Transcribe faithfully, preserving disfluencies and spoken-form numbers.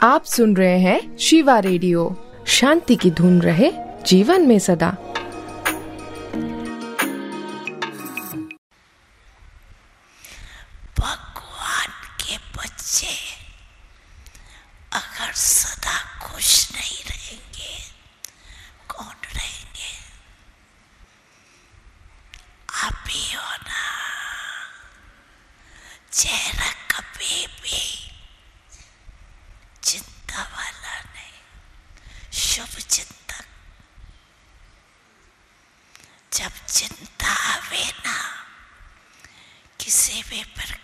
आप सुन रहे हैं शिवा रेडियो। शांति की धुन रहे जीवन में सदा। भगवान के बच्चे अगर सदा खुश नहीं रहेंगे, कौन रहेंगे? आप ही हो ना। चेहरा कभी भी चिंता वाला नहीं, शुभ चिंतक। जब चिंता आवे ना किसी भी प्रकार